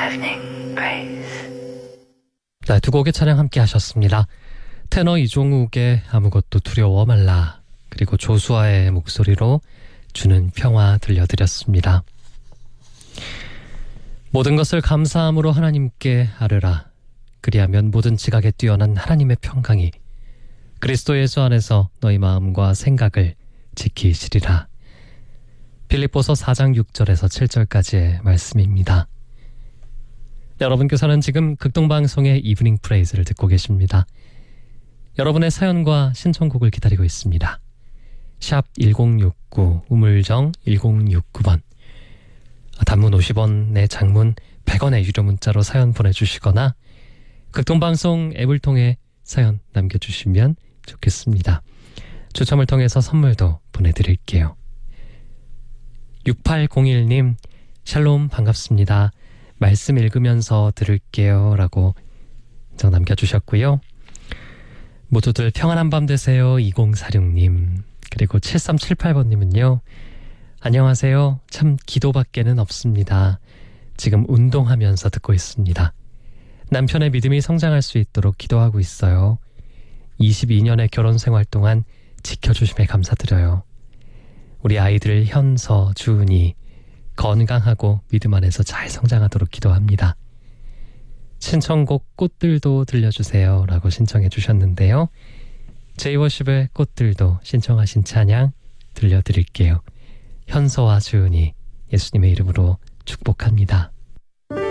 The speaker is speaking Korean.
Evening Praise. 네, 두 곡의 찬양 함께 하셨습니다. 테너 이종욱의 아무것도 두려워 말라, 그리고 조수아의 목소리로 주는 평화 들려드렸습니다. 모든 것을 감사함으로 하나님께 아뢰라. 그리하면 모든 지각에 뛰어난 하나님의 평강이 그리스도 예수 안에서 너희 마음과 생각을 지키시리라. 빌립보서 4장 6절에서 7절까지의 말씀입니다. 여러분께서는 지금 극동방송의 이브닝 프레이즈를 듣고 계십니다. 여러분의 사연과 신청곡을 기다리고 있습니다. 샵 1069 우물정 1069번, 단문 50원의 장문 100원의 유료 문자로 사연 보내주시거나 극동방송 앱을 통해 사연 남겨주시면 좋겠습니다. 추첨을 통해서 선물도 보내드릴게요. 6801님, 샬롬 반갑습니다. 말씀 읽으면서 들을게요 라고 저 남겨주셨고요. 모두들 평안한 밤 되세요. 2046님, 그리고 7378번님은요. 안녕하세요. 참 기도밖에는 없습니다. 지금 운동하면서 듣고 있습니다. 남편의 믿음이 성장할 수 있도록 기도하고 있어요. 22년의 결혼 생활 동안 지켜주심에 감사드려요. 우리 아이들 현서, 주은이 건강하고 믿음 안에서 잘 성장하도록 기도합니다. 신청곡 꽃들도 들려주세요 라고 신청해 주셨는데요. 제이워십의 꽃들도 신청하신 찬양 들려드릴게요. 현서와 주은이 예수님의 이름으로 축복합니다.